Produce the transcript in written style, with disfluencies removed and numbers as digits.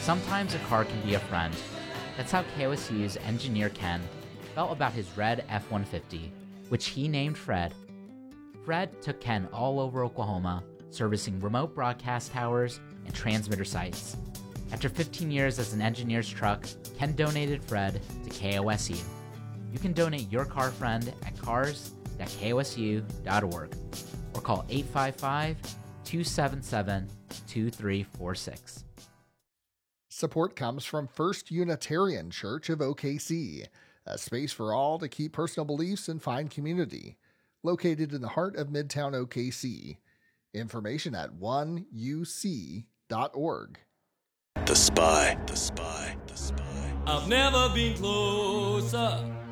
Sometimes a car can be a friend. That's how KOSU's engineer Ken felt about his red F-150, which he named Fred. Fred took Ken all over Oklahoma, servicing remote broadcast towers and transmitter sites. After 15 years as an engineer's truck, Ken donated Fred to KOSU. You can donate your car friend at cars.kosu.org or call 855-277-2346. Support comes from First Unitarian Church of OKC, a space for all to keep personal beliefs and find community. Located in the heart of Midtown OKC. Information at oneuc.org. The Spy. I've never been closer.